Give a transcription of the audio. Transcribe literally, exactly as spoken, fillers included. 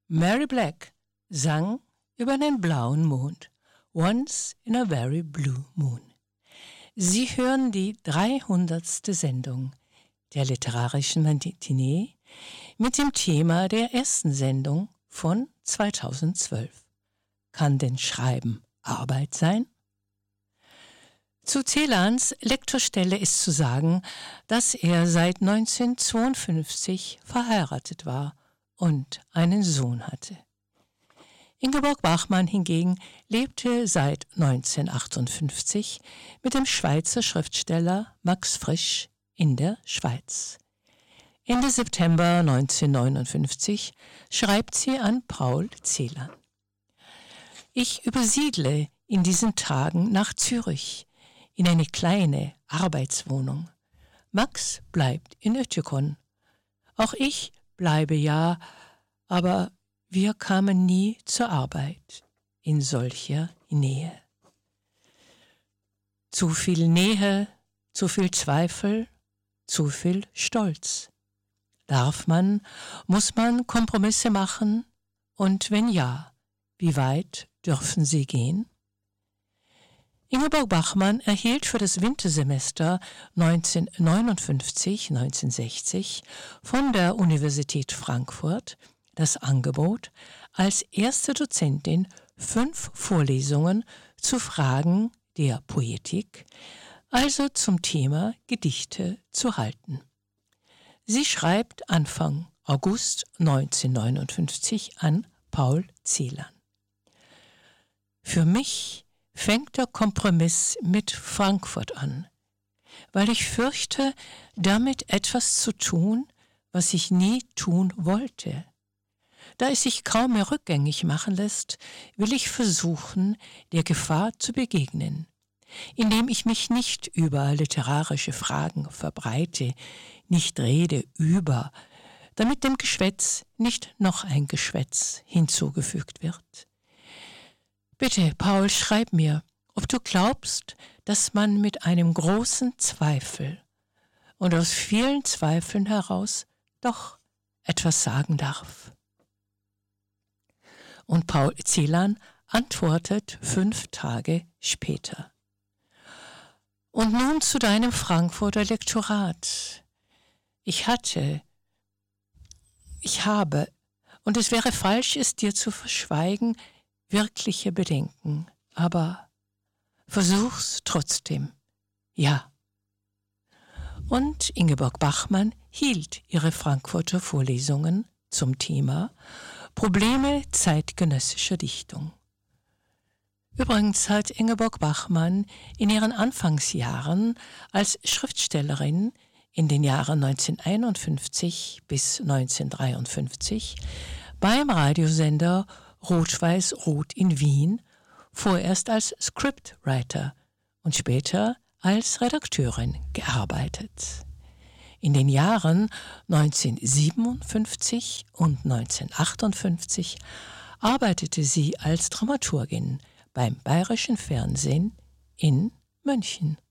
Mary Black sang über einen blauen Mond, Once in a Very Blue Moon. Sie hören die dreihundertste Sendung der literarischen Matinee mit dem Thema der ersten Sendung von zweitausendzwölf. Kann denn Schreiben Arbeit sein? Zu Celans Lektorstelle ist zu sagen, dass er seit neunzehnhundertzweiundfünfzig verheiratet war und einen Sohn hatte. Ingeborg Bachmann hingegen lebte seit neunzehnhundertachtundfünfzig mit dem Schweizer Schriftsteller Max Frisch in der Schweiz. Ende September neunzehnhundertneunundfünfzig schreibt sie an Paul Celan: Ich übersiedle in diesen Tagen nach Zürich in eine kleine Arbeitswohnung. Max bleibt in Oetikon. Auch ich bleibe ja, aber wir kamen nie zur Arbeit in solcher Nähe. Zu viel Nähe, zu viel Zweifel, zu viel Stolz. Darf man, muss man Kompromisse machen? Und wenn ja, wie weit dürfen sie gehen? Ingeborg Bachmann erhielt für das Wintersemester neunzehnhundertneunundfünfzig neunzehnhundertsechzig von der Universität Frankfurt das Angebot, als erste Dozentin fünf Vorlesungen zu Fragen der Poetik, also zum Thema Gedichte, zu halten. Sie schreibt Anfang August neunzehnhundertneunundfünfzig an Paul Celan: Für mich fängt der Kompromiss mit Frankfurt an, weil ich fürchte, damit etwas zu tun, was ich nie tun wollte. Da es sich kaum mehr rückgängig machen lässt, will ich versuchen, der Gefahr zu begegnen, indem ich mich nicht über literarische Fragen verbreite, nicht rede über, damit dem Geschwätz nicht noch ein Geschwätz hinzugefügt wird. Bitte, Paul, schreib mir, ob du glaubst, dass man mit einem großen Zweifel und aus vielen Zweifeln heraus doch etwas sagen darf. Und Paul Celan antwortet fünf Tage später: Und nun zu deinem Frankfurter Lektorat. Ich hatte, ich habe, und es wäre falsch, es dir zu verschweigen, wirkliche Bedenken, aber versuch's trotzdem. Ja. Und Ingeborg Bachmann hielt ihre Frankfurter Vorlesungen zum Thema Probleme zeitgenössischer Dichtung. Übrigens hat Ingeborg Bachmann in ihren Anfangsjahren als Schriftstellerin in den Jahren neunzehnhunderteinundfünfzig bis neunzehnhundertdreiundfünfzig beim Radiosender Rot-Weiß-Rot in Wien vorerst als Scriptwriter und später als Redakteurin gearbeitet. In den Jahren neunzehnhundertsiebenundfünfzig und neunzehnhundertachtundfünfzig arbeitete sie als Dramaturgin beim Bayerischen Fernsehen in München.